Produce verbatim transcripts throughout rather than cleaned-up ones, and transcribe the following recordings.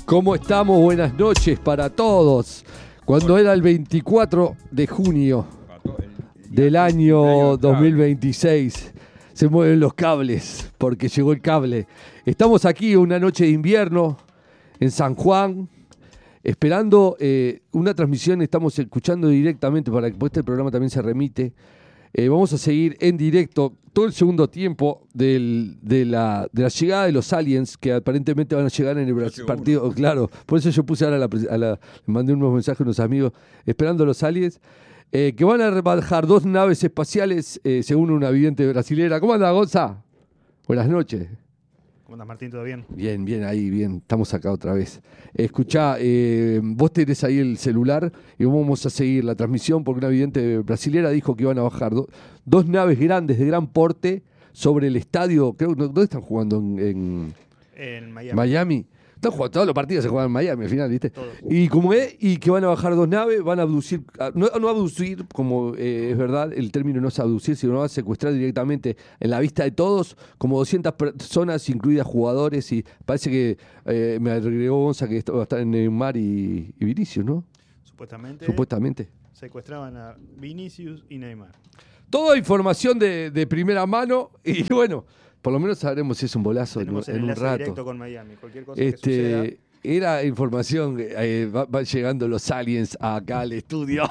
¿Cómo estamos? Buenas noches para todos. Cuando era el veinticuatro de junio del año dos mil veintiséis, se mueven los cables, porque llegó el cable. Estamos aquí una noche de invierno en San Juan, esperando eh, una transmisión. Estamos escuchando directamente para que este programa también se remite. Eh, vamos a seguir en directo todo el segundo tiempo del, de, la, de la llegada de los aliens, que aparentemente van a llegar en el partido. Uno. Claro, por eso yo puse ahora la, a la, le mandé unos mensajes a unos amigos esperando a los aliens, eh, que van a bajar dos naves espaciales, eh, según una vidente brasilera. ¿Cómo anda, Gonza? Buenas noches. ¿Cómo andas, Martín? ¿Todo bien? Bien, bien, ahí, bien. Estamos acá otra vez. Escuchá, eh, vos tenés ahí el celular y vamos a seguir la transmisión porque una vidente brasilera dijo que iban a bajar do, dos naves grandes de gran porte sobre el estadio. Creo, ¿dónde están jugando? En, en, en Miami. Miami. Están jugando, todos los partidos se juegan en Miami al final, ¿viste? Todo. Y como es, y que van a bajar dos naves, van a abducir, no, no abducir, como eh, es verdad, el término no es abducir, sino van a secuestrar directamente en la vista de todos, como doscientas personas, incluidas jugadores, y parece que eh, me agregó Gonza que va a estar en Neymar y, y Vinicius, ¿no? Supuestamente. Supuestamente. Secuestraban a Vinicius y Neymar. Toda información de, de primera mano, y bueno, por lo menos sabremos si es un bolazo en, en un rato. Directo con Miami. Cualquier cosa este, que suceda. Era información, eh, van va llegando los aliens acá al estudio.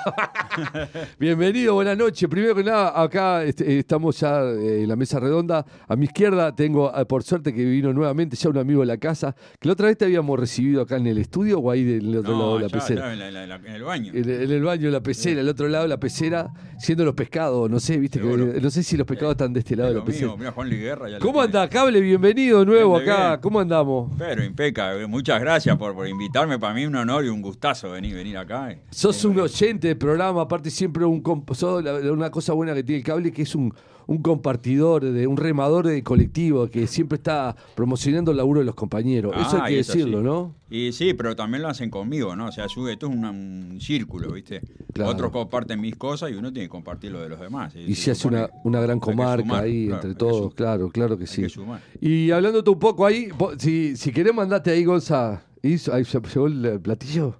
Bienvenido, buenas noches. Primero que nada, acá este, estamos ya eh, en la mesa redonda. A mi izquierda tengo, eh, por suerte que vino nuevamente ya un amigo de la casa, que la otra vez te habíamos recibido acá en el estudio o ahí del otro no, lado de la ya, pecera. ya en, la, la, en el baño. En, en el baño de la pecera, sí. El otro lado de la pecera, siendo los pescados, no sé, viste, que, no sé si los pescados están de este lado de la pecera. Mira, Juan Liguerra, ya ¿Cómo anda, Cable? Bienvenido de nuevo bien, acá. Bien. ¿Cómo andamos? Pero impecable, muchas gracias por, por invitarme. Para mí un honor y un gustazo venir, venir acá. Sos un oyente del programa, aparte siempre un sos una cosa buena que tiene el Cable, que es un, un compartidor, de un remador de colectivo, que siempre está promocionando el laburo de los compañeros. Ah, eso hay que decirlo, sí. ¿no? Y sí, pero también lo hacen conmigo, ¿no? O sea, esto es un, un círculo, ¿viste? Claro. Otros comparten mis cosas y uno tiene que compartir lo de los demás. Y se hace una, una gran comarca sumar, ahí claro, entre todos, sumar. claro, claro que sí. Que y hablándote un poco ahí, si, si querés mandate ahí, Gonza. ¿Y ahí se llegó el platillo?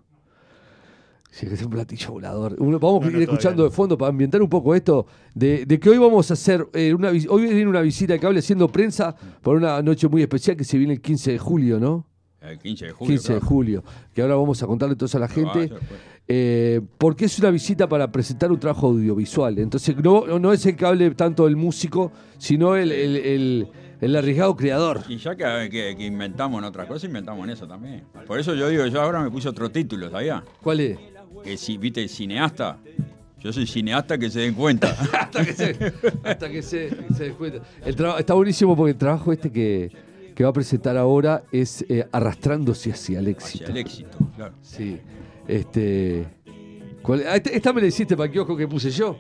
Sí, que es un platillo volador. Uno, vamos no, a ir no, escuchando no. de fondo para ambientar un poco esto de, de que hoy vamos a hacer eh, una hoy viene una visita de Cable haciendo prensa por una noche muy especial que se viene el quince de julio, ¿no? El quince de julio. quince claro. de julio, que ahora vamos a contarle entonces a la gente. Ah, eh, porque es una visita para presentar un trabajo audiovisual. Entonces no, no es el Cable tanto el músico, sino el, el, el El arriesgado creador. Y ya que, que, que inventamos en otras cosas, inventamos en eso también. Por eso yo digo, yo ahora me puse otro título, ¿sabías? ¿Cuál es? Que si, viste, cineasta. Yo soy cineasta que se den cuenta. hasta que se, hasta que se, se den cuenta. El traba, está buenísimo porque el trabajo este que, que va a presentar ahora es eh, arrastrándose hacia el éxito. Hacia el éxito, claro. Sí. Este, ¿cuál, esta me la hiciste para el kiosco que puse yo.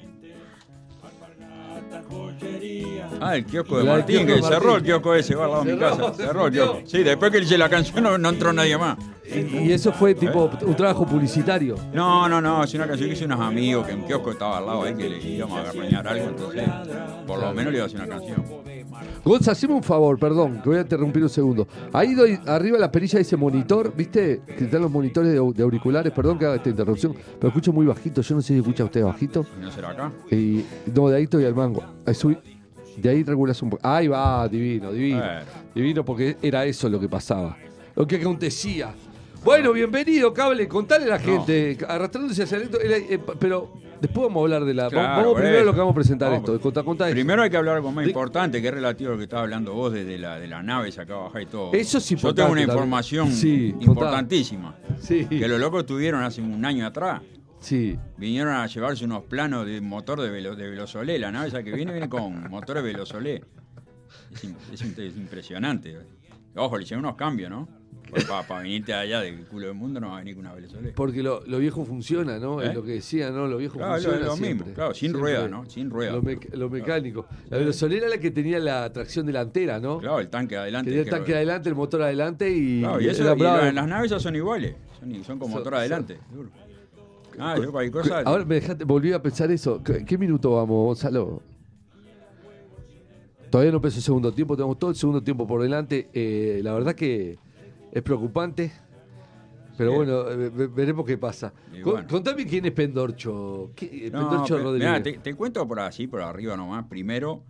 Ah, el kiosco de Martín, que cerró el kiosco ese, va al lado de mi casa. Cerró el kiosco. Sí, después que hice la canción no, no entró nadie más. ¿Y, y eso fue tipo ¿Eh? un trabajo publicitario? No, no, no, es una canción que hice unos amigos, que un kiosco estaba al lado ahí, que le íbamos a agarrar algo, entonces por lo menos le iba a hacer una canción. Gonza, haceme un favor, perdón, que voy a interrumpir un segundo. Ahí doy, arriba de la perilla dice monitor, ¿viste? Que están los monitores de, de auriculares, perdón que haga esta interrupción, pero escucho muy bajito, yo no sé si escucha usted bajito. ¿No será acá? Y, no, de ahí estoy al mango. Ahí subí. De ahí regulas un poco. Ahí va, divino, divino. Bueno. Divino porque era eso lo que pasaba. Lo que acontecía. Bueno, bienvenido, Cable. Contale a la gente. No. Arrastrándose hacia el eh, Pero después vamos a hablar de la. Claro, vamos primero eso. Lo que vamos a presentar vamos. Esto. Contá, contá primero esto. Hay que hablar algo más de... importante, que es relativo a lo que estabas hablando vos desde la, de la nave, acá abajo y todo. Eso sí, yo tengo una información sí, importantísima. Sí. Que los locos tuvieron hace un año atrás. Sí. Vinieron a llevarse unos planos de motor de, velo, de Velosolé. La nave esa que viene viene con motores Velosolé. Es, es, es impresionante. Ojo, le hicieron unos cambios, ¿no? Para pa venirte allá del culo del mundo no va a venir con una Velosolé. Porque lo, lo viejo funciona, ¿no? ¿Eh? Es lo que decía, ¿no? Lo viejo claro, funciona lo, lo siempre. Mismo, claro, sin rueda, ¿no? Sin rueda. Lo, me, lo mecánico. La Velosolé era la que tenía la tracción delantera, ¿no? Claro, el tanque adelante. Tenía el tanque adelante, el motor adelante y... Claro, y, eso, y la, las naves ya son iguales. Son, son con motor so, adelante. So, Ah, yo cualquier cosa. Ahora me dejaste, volví a pensar eso. ¿Qué, qué minuto vamos, Gonzalo? Todavía no empezó el segundo tiempo, tenemos todo el segundo tiempo por delante. Eh, la verdad que es preocupante. Pero Eh, bueno, eh, ve- veremos qué pasa. Y Con- bueno. Contame quién es Pendorcho. ¿Qué- No, Pendorcho pe- Rodríguez. mirá, te, te cuento por así, por arriba nomás, primero,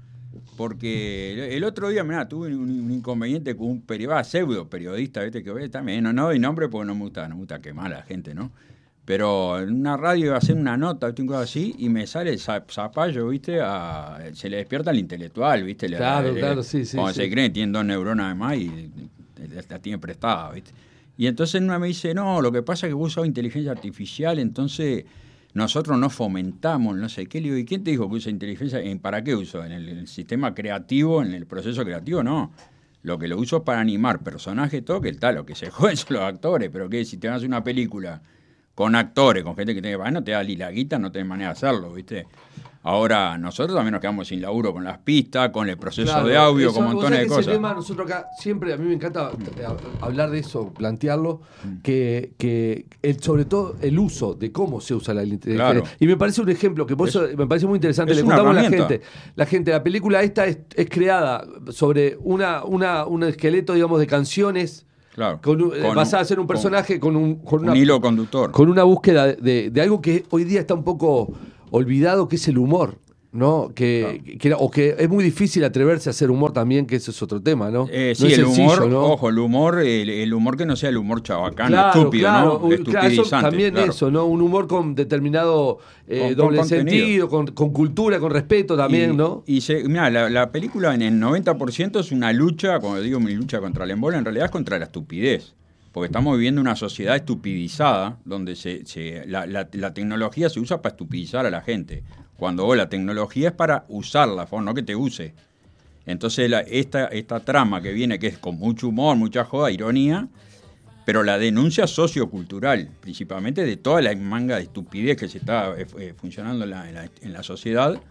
porque el, el otro día, mirá, tuve un, un inconveniente con un periodista, pseudo periodista, viste, que ve también, no, no doy nombre porque no me gusta, no me gusta quemar a la gente, ¿no? Pero en una radio iba a hacer una nota, ¿viste? Una cosa así, y me sale el zap- zapallo, ¿viste? A- se le despierta al intelectual, ¿viste? Le- Claro, le- claro, sí, sí, Cuando sí. se creen, tienen dos neuronas además y la, la tiene prestada, ¿viste? Y entonces una me dice, no, lo que pasa es que vos usas inteligencia artificial, entonces nosotros no fomentamos, no sé qué. Le digo, ¿y quién te dijo que usa inteligencia? ¿En ¿Para qué uso? ¿En el, en el sistema creativo, en el proceso creativo? No. Lo que lo uso es para animar personajes, todo, que tal, lo que se joden son los actores, pero que si te vas a hacer una película con actores, con gente que tiene que pagar, no te da ni la guita, no tenés manera de hacerlo, ¿viste? Ahora, nosotros también nos quedamos sin laburo con las pistas, con el proceso Claro, de audio, eso, con vos montones sabés de que cosas. ese tema nosotros acá siempre, a mí me encanta eh, hablar de eso, plantearlo, que, que el, sobre todo el uso de cómo se usa la inteligencia. Claro. Y me parece un ejemplo que por Es- eso me parece muy interesante. es Le una contamos a la herramienta. gente. La gente, la película esta es, es creada sobre una, una, un esqueleto, digamos, de canciones. Claro. Con un- eh, Con basada un- en ser un con personaje con un, con un una, hilo conductor. con una búsqueda de, de algo que hoy día está un poco olvidado, que es el humor, ¿no? Que, Claro. que- o que es muy difícil atreverse a hacer humor también, que ese es otro tema, ¿no? Eh, No sí, es el sencillo, humor, ¿no? ojo, el humor, el, el humor que no sea el humor chabacano, Claro, estúpido, claro, ¿no? un- claro, eso Estupidizante. también claro. eso, ¿no? Un humor con determinado eh, Con- con doble contenido. sentido, con, con cultura, con respeto también, y, ¿no? Y se, mirá, la, la película en el noventa por ciento es una lucha, como digo, mi lucha contra el embole, en realidad es contra la estupidez. Porque estamos viviendo una sociedad estupidizada, donde se, se- la, la- la tecnología se usa para estupidizar a la gente. Cuando vos, la tecnología es para usarla, for- no que te use. Entonces la- esta, esta trama que viene, que es con mucho humor, mucha joda, ironía, pero la denuncia sociocultural, principalmente de toda la manga de estupidez que se está eh, eh, funcionando en la, en la- en la sociedad.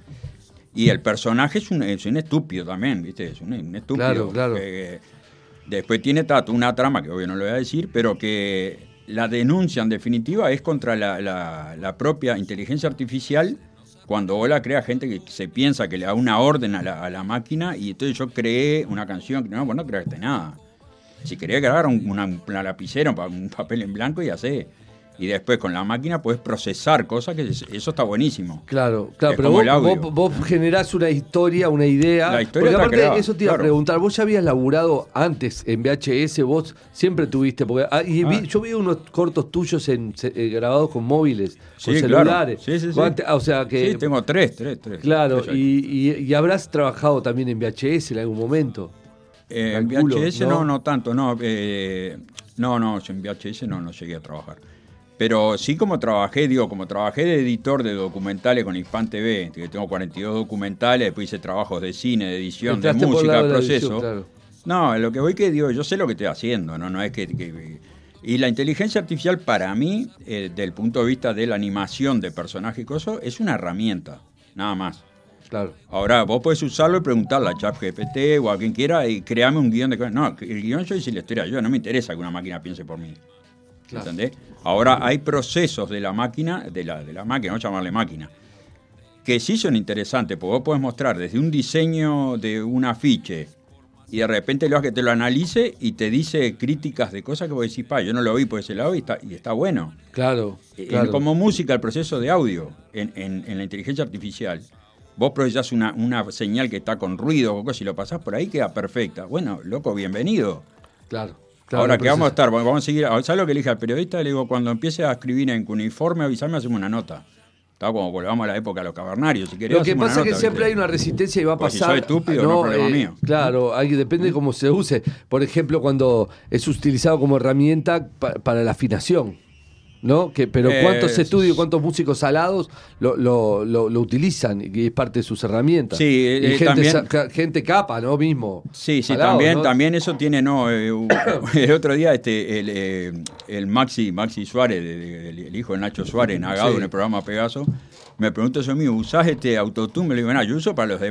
Y el personaje es un, es un estúpido también, ¿viste? Es un, un estúpido. Claro, claro. Eh, después tiene tato, una trama que obvio no lo voy a decir, pero que la denuncia en definitiva es contra la, la- la propia inteligencia artificial. Cuando vos la creas gente que se piensa que le da una orden a la, a la máquina, y entonces yo creé una canción que no, vos no creaste nada. Si querías grabar un- una, una lapicera, un, pa- un papel en blanco y hacé. Y después con la máquina puedes procesar cosas, que es- eso está buenísimo. Claro, claro, Es pero como vos, el audio. vos, vos generás una historia, una idea. La historia porque está aparte, creada, eso te iba claro. a preguntar, vos ya habías laburado antes en V H S, vos siempre tuviste, porque ah, y vi- Ah. yo vi unos cortos tuyos en, se- eh, grabados con móviles, con Sí, celulares. claro. Sí, sí, sí. Vos antes- ah, o sea que. Sí, tengo tres, tres, tres. Claro, Tres y, y- y habrás trabajado también en V H S en algún momento. Eh, en Calculo, V H S ¿no? no, no tanto, no. eh, no, no, yo en V H S no, no llegué a trabajar. Pero sí como trabajé, digo, como trabajé de editor de documentales con Hispan T V, que tengo cuarenta y dos documentales, después hice trabajos de cine, de edición, Entraste de por el música, lado de de la proceso. edición, claro. No, lo que voy que digo, yo sé lo que estoy haciendo, no, no es que... que- y la inteligencia artificial para mí, eh, desde el punto de vista de la animación de personajes y cosas, es una herramienta, nada más. Claro. Ahora, vos podés usarlo y preguntarle a ChatGPT o a quien quiera y creame un guión de cosas. No, el guión yo hice la historia yo, no me interesa que una máquina piense por mí. Claro. ¿Entendés? Ahora hay procesos de la máquina, de la, de la máquina, no llamarle máquina, que sí son interesantes, porque vos podés mostrar desde un diseño de un afiche y de repente lo haces que te lo analice y te dice críticas de cosas que vos decís, pa, yo no lo vi por ese lado y está, y está bueno. Claro, En- claro. como música, el proceso de audio en, en- en la inteligencia artificial, vos procesás una, una señal que está con ruido o cosas y lo pasás por ahí, queda perfecta. Bueno, loco, bienvenido. Claro. claro, Ahora pero que vamos a eso- estar, vamos a seguir. ¿Sabes lo que le dije al periodista? Le digo, cuando empiece a escribir en cuneiforme, avisarme, hacemos una nota. Está como volvamos a la época de los cavernarios. Si querés, Lo que hacemos una pasa es que nota, siempre ¿viste? hay una resistencia y va a Pues si pasar. soy estúpido, no es problema mío. Claro, hay, depende de cómo se use. Por ejemplo, cuando es utilizado como herramienta pa- para la afinación, ¿no? Que, pero Eh, ¿cuántos estudios, cuántos músicos alados lo, lo, lo, lo utilizan? Y es parte de sus herramientas. Sí, eh, y eh, gente, también- sa- ca- gente capa, ¿no? Mismo. Sí, sí, Alados, también, ¿no? también eso tiene, no, eh, u- el otro día este, el, eh, el Maxi, Maxi Suárez, de- de- el, el hijo de Nacho Suárez, Nagado, Sí. en el programa Pegaso, me preguntó eso mío, ¿usás este autotune? Le digo, no, yo uso para los demás,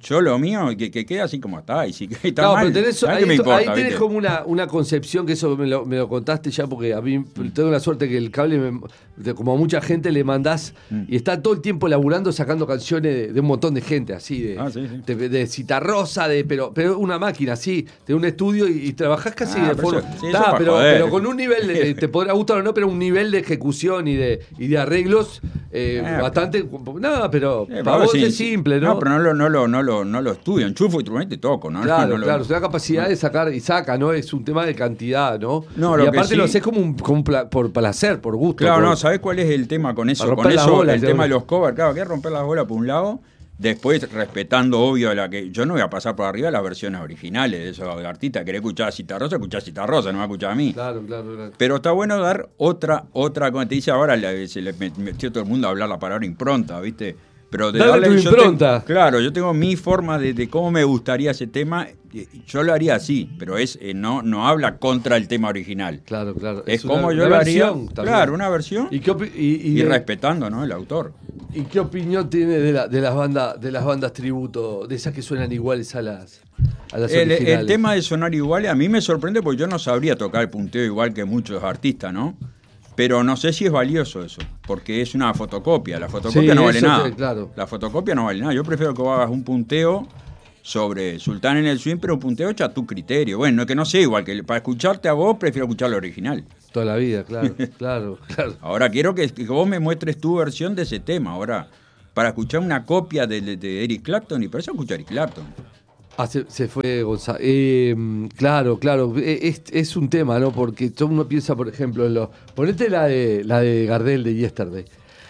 Yo lo mío, que, que quede así como está. Y si está No, mal, pero tenés, ¿sabés ahí, qué me importa, ahí tenés viste? como una, una concepción, que eso me lo, me lo contaste ya, porque a mí tengo la suerte que el cable, me- de- como a mucha gente le mandás, Mm. y está todo el tiempo laburando, sacando canciones de, de un montón de gente, así, de, Ah, sí, sí. de, de Citarrosa, de, pero, pero una máquina, así, de un estudio, y, y trabajás casi Ah, de pero forma... eso- sí, eso Tá, pa' pero, joder. pero con un nivel, de- te podrá gustar o no, pero un nivel de ejecución y de, y de arreglos eh, Ah, bastante... No, pero Eh, para pero vos sí, es sí. simple, ¿no? No, pero no lo, no lo, no lo, no lo estudio. Enchufo instrumento y toco, ¿no? Claro, No lo- claro, es una capacidad de sacar y saca, ¿no? Es un tema de cantidad, ¿no? No, y lo que aparte sí- lo haces como, un, como un pla- por placer, por gusto. Claro, por- no, ¿sabés cuál es el tema con eso? Para Con romper las eso, bolas, el te tema de hablo. los covers, claro, que es romper las bolas por un lado, después respetando, obvio, la que yo no voy a pasar por arriba las versiones originales de esos artistas. Querés escuchar a Citarrosa, escuchar a Citarrosa, no me va a escuchar a mí. Claro, claro, claro. Pero está bueno dar otra, otra, como te dice ahora, le- se le met- metió todo el mundo a hablar la palabra impronta, ¿viste? Pero de Dale tu yo impronta. te- claro, yo tengo mi forma de, de cómo me gustaría ese tema. eh, Yo lo haría así, pero es eh, no, no habla contra el tema original. Claro, claro. Es, una- como yo una lo haría. versión también. Claro, una versión. ¿Y qué, opi- y, y Y de- respetando, ¿no? El autor. ¿Y qué opinión tiene de, la- de las bandas de las bandas tributo, de esas que suenan iguales a las, a las El, originales? el tema de sonar igual a mí me sorprende porque yo no sabría tocar el punteo igual que muchos artistas, ¿no? Pero no sé si es valioso eso, porque es una fotocopia. La fotocopia Sí, no vale eso nada. te- claro. La fotocopia no vale nada. Yo prefiero que vos hagas un punteo sobre Sultán en el Swing, pero un punteo hecho a tu criterio. Bueno, que no sea igual, que para escucharte a vos prefiero escuchar lo original. Toda la vida, claro, claro, claro. Ahora quiero que, que vos me muestres tu versión de ese tema. Ahora, para escuchar una copia de, de- de Eric Clapton, y por eso escuchar Eric Clapton. Ah, se, se fue Gonzalo. Eh, claro, claro. Eh, Es, es un tema, ¿no? Porque todo uno piensa, por ejemplo, en los. Ponete la de la de Gardel de Yesterday.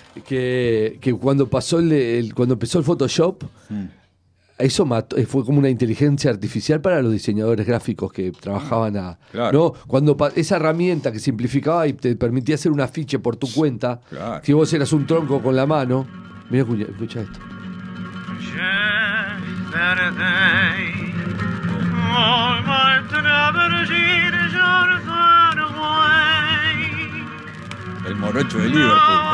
Que, que cuando pasó el, el- cuando empezó el Photoshop, Mm. eso mató, eh, fue como una inteligencia artificial para los diseñadores gráficos que trabajaban a. Claro. ¿no? Cuando pa- esa herramienta que simplificaba y te permitía hacer un afiche por tu cuenta, Claro. si vos eras un tronco con la mano. Mira, escucha, escucha esto. Yesterday, all my troubles are far away. El morocho de Liverpool.